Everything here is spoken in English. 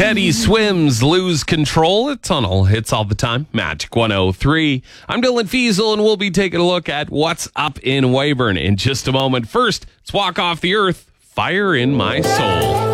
Teddy Swims, Lose Control. It's on all hits all the time. Magic 103. I'm Dylan Fiesel, and we'll be taking a look at what's up in Weyburn in just a moment. First, let's walk off the earth. Fire in My Soul.